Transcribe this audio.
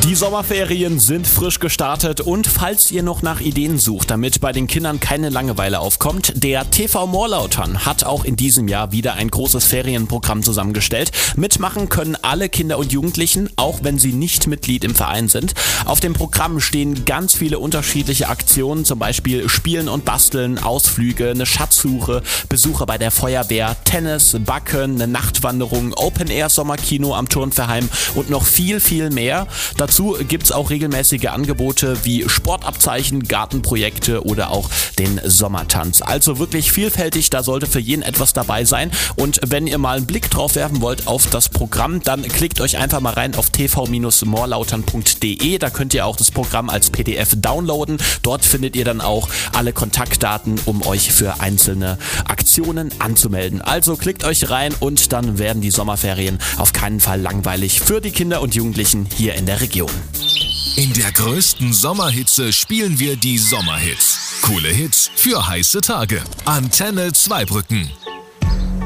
Die Sommerferien sind frisch gestartet und falls ihr noch nach Ideen sucht, damit bei den Kindern keine Langeweile aufkommt, der TV Morlautern hat auch in diesem Jahr wieder ein großes Ferienprogramm zusammengestellt. Mitmachen können alle Kinder und Jugendlichen, auch wenn sie nicht Mitglied im Verein sind. Auf dem Programm stehen ganz viele unterschiedliche Aktionen, zum Beispiel Spielen und Basteln, Ausflüge, eine Schatzsuche, Besuche bei der Feuerwehr, Tennis, Backen, eine Nachtwanderung, Open-Air-Sommerkino am Turnverein und noch viel, viel mehr. Dazu gibt's auch regelmäßige Angebote wie Sportabzeichen, Gartenprojekte oder auch den Sommertanz. Also wirklich vielfältig, da sollte für jeden etwas dabei sein. Und wenn ihr mal einen Blick drauf werfen wollt auf das Programm, dann klickt euch einfach mal rein auf tv-morlautern.de. Da könnt ihr auch das Programm als PDF downloaden. Dort findet ihr dann auch alle Kontaktdaten, um euch für einzelne Aktionen anzumelden. Also klickt euch rein und dann werden die Sommerferien auf keinen Fall langweilig für die Kinder und Jugendlichen hier in der Region. In der größten Sommerhitze spielen wir die Sommerhits. Coole Hits für heiße Tage. Antenne Zweibrücken.